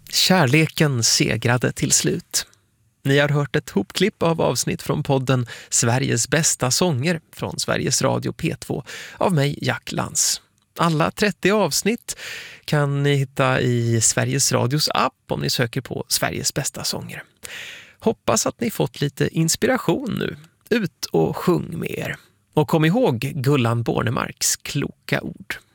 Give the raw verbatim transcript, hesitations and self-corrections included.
Kärleken segrade till slut. Ni har hört ett hopklipp av avsnitt från podden Sveriges bästa sånger från Sveriges Radio P två av mig, Jack Lantz. Alla trettio avsnitt kan ni hitta i Sveriges Radios app om ni söker på Sveriges bästa sånger. Hoppas att ni fått lite inspiration nu. Ut och sjung med er. Och kom ihåg Gullan Bornemarks kloka ord.